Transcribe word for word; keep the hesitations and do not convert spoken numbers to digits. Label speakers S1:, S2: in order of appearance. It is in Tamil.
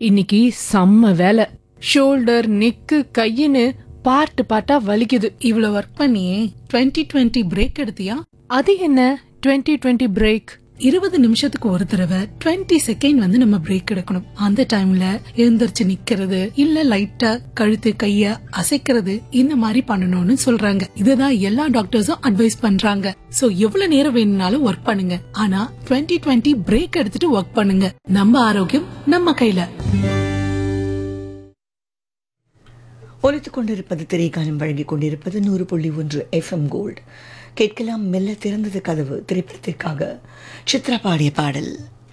S1: இன்னைக்கு செம்ம வேலை. ஷோல்டர், நெக்கு, கையின்னு பார்ட் பார்ட்டா வலிக்குது.
S2: இவ்வளவு ஒர்க் பண்ணியே டுவெண்ட்டி டுவெண்ட்டி பிரேக் எடுத்தியா?
S1: அது என்ன டுவெண்ட்டி டுவெண்ட்டி பிரேக்?
S2: இருபது நிமிஷத்துக்கு ஒரு தடவை டுவெண்ட்டி செகண்ட் வந்து நம்ம பிரேக் எடுக்கணும். அந்த டைம்ல எழுந்திருச்சு நிக்கிறது, இல்ல லைட்டா கழுத்து கைய அசைக்கிறது, இந்த மாதிரி பண்ணணும்னு சொல்றாங்க. இதுதான் எல்லா டாக்டர்ஸும் அட்வைஸ் பண்றாங்க. சோ எவ்வளவு நேரம் வேணும்னாலும் ஒர்க் பண்ணுங்க, ஆனா டுவெண்ட்டி டுவெண்ட்டி பிரேக் எடுத்துட்டு ஒர்க் பண்ணுங்க. நம்ம ஆரோக்கியம் நம்ம கையில.
S3: ஒலித்துக் கொண்டிருப்பது திரைக்காலம் வழங்கிக் கொண்டிருப்பது நூறு புள்ளி ஒன்று எஃப்எம் கோல்டு. கேட்கலாம் மெல்ல திறந்தது கதவு திரைப்படத்திற்காக சித்ரா பாடிய பாடல்.